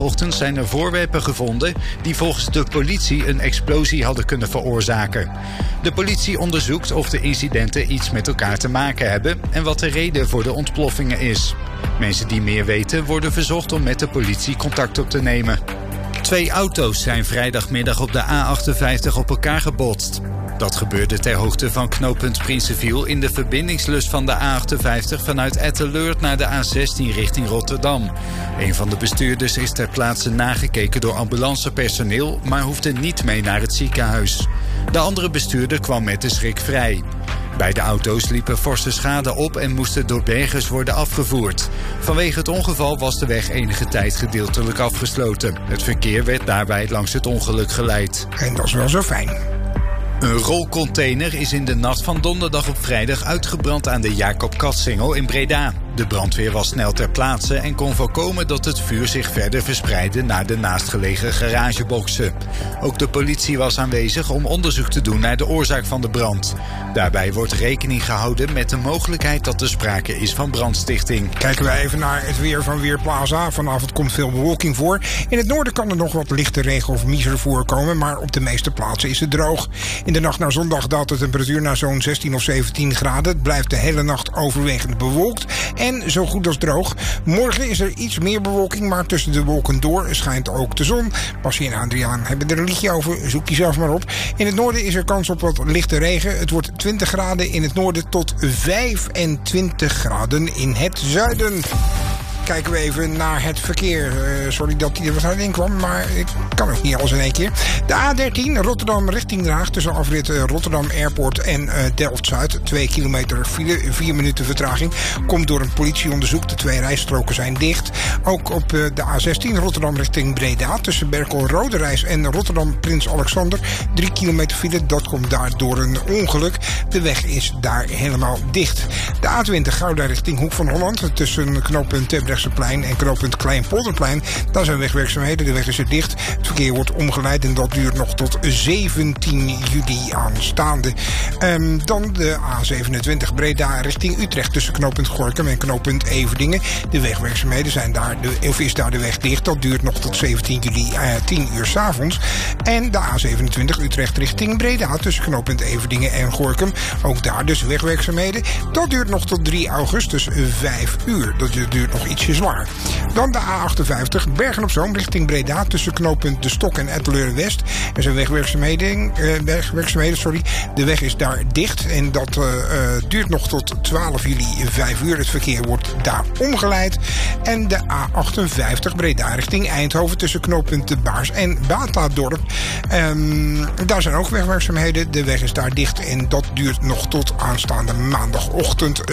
Ochtend zijn er voorwerpen gevonden die volgens de politie een explosie hadden kunnen veroorzaken. De politie onderzoekt of de incidenten iets met elkaar te maken hebben en wat de reden voor de ontploffingen is. Mensen die meer weten worden verzocht om met de politie contact op te nemen. 2 auto's zijn vrijdagmiddag op de A58 op elkaar gebotst. Dat gebeurde ter hoogte van knooppunt Prinsenviel in de verbindingslus van de A58 vanuit Etteleur naar de A16 richting Rotterdam. Een van de bestuurders is ter plaatse nagekeken door ambulancepersoneel, maar hoefde niet mee naar het ziekenhuis. De andere bestuurder kwam met de schrik vrij. Beide auto's liepen forse schade op en moesten door bergers worden afgevoerd. Vanwege het ongeval was de weg enige tijd gedeeltelijk afgesloten. Het verkeer werd daarbij langs het ongeluk geleid. En dat is wel zo fijn. Een rolcontainer is in de nacht van donderdag op vrijdag uitgebrand aan de Jacob Katsingel in Breda. De brandweer was snel ter plaatse en kon voorkomen dat het vuur zich verder verspreidde naar de naastgelegen garageboxen. Ook de politie was aanwezig om onderzoek te doen naar de oorzaak van de brand. Daarbij wordt rekening gehouden met de mogelijkheid dat er sprake is van brandstichting. Kijken we even naar het weer van Weerplaza. Vanavond komt veel bewolking voor. In het noorden kan er nog wat lichte regen of miser voorkomen, maar op de meeste plaatsen is het droog. In de nacht naar zondag daalt de temperatuur naar zo'n 16 of 17 graden. Het blijft de hele nacht overwegend bewolkt en zo goed als droog. Morgen is er iets meer bewolking, maar tussen de wolken door schijnt ook de zon. Bassie en Adriaan hebben er een liedje over, zoek die zelf maar op. In het noorden is er kans op wat lichte regen. Het wordt 20 graden in het noorden tot 25 graden in het zuiden. Kijken we even naar het verkeer. Sorry dat hij er wat in kwam, maar ik kan ook niet alles in één keer. De A13 Rotterdam richting Den Haag tussen afrit Rotterdam Airport en Delft-Zuid. 2 kilometer file, 4 minuten vertraging. Komt door een politieonderzoek. De 2 rijstroken zijn dicht. Ook op de A16 Rotterdam richting Breda tussen Berkel Roderijs en Rotterdam Prins Alexander. 3 kilometer file, dat komt daar door een ongeluk. De weg is daar helemaal dicht. De A20 Gouda richting Hoek van Holland tussen knooppunt Terbrechtseplein en knooppunt Kleinpolderplein. Daar zijn wegwerkzaamheden, de weg is er dicht. Het verkeer wordt omgeleid en dat duurt nog tot 17 juli aanstaande. Dan de A27 Breda richting Utrecht tussen knooppunt Gorinchem en knooppunt Everdingen. De wegwerkzaamheden zijn daar, is daar de weg dicht. Dat duurt nog tot 17 juli 10 uur 's avonds. En de A27 Utrecht richting Breda tussen knooppunt Everdingen en Gorinchem. Ook daar dus wegwerkzaamheden. Dat duurt nog tot 3 augustus 5 uur. Dat duurt nog ietsje zwaar. Dan de A58 Bergen op Zoom richting Breda tussen knooppunt De Stok en Etteleur-West. Er zijn wegwerkzaamheden. De weg is daar dicht en dat duurt nog tot 12 juli 5 uur. Het verkeer wordt daar omgeleid. En de A58 Breda richting Eindhoven tussen knooppunt De Baars en Batadorp. Daar zijn ook wegwerkzaamheden. De weg is daar dicht en dat duurt nog tot aanstaande maandagochtend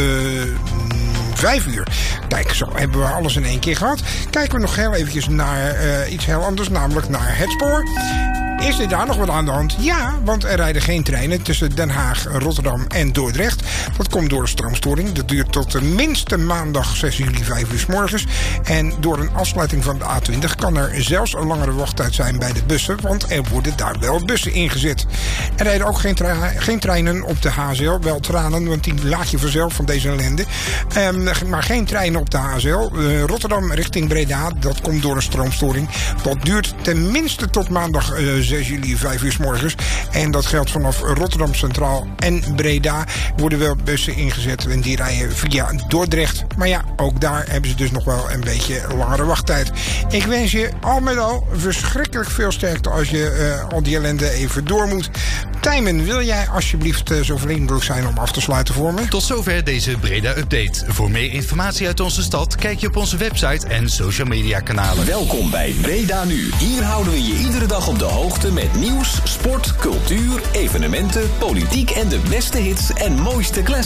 5 uur. Kijk, zo hebben we alles in één keer gehad. Kijken we nog heel eventjes naar iets heel anders, namelijk naar het spoor. Is er daar nog wat aan de hand? Ja, want er rijden geen treinen tussen Den Haag, Rotterdam en Dordrecht. Dat komt door een stroomstoring. Dat duurt tot tenminste maandag 6 juli 5 uur 's morgens. En door een afsluiting van de A20 kan er zelfs een langere wachttijd zijn bij de bussen, want er worden daar wel bussen ingezet. Er rijden ook geen treinen op de HSL. Wel tranen, want die laat je vanzelf van deze ellende. Maar geen treinen op de HSL. Rotterdam richting Breda, dat komt door een stroomstoring. Dat duurt tenminste tot maandag 6 juli 5 uur 's morgens. En dat geldt vanaf Rotterdam Centraal en Breda. Worden wel bussen ingezet en die rijden via Dordrecht. Maar ja, ook daar hebben ze dus nog wel een beetje langere wachttijd. Ik wens je al met al verschrikkelijk veel sterkte als je al die ellende even door moet. Tijmen, wil jij alsjeblieft zo vriendelijk zijn om af te sluiten voor me? Tot zover deze Breda-update. Voor meer informatie uit onze stad kijk je op onze website en social media kanalen. Welkom bij Breda Nu. Hier houden we je iedere dag op de hoogte met nieuws, sport, cultuur, evenementen, politiek en de beste hits en mooiste classics.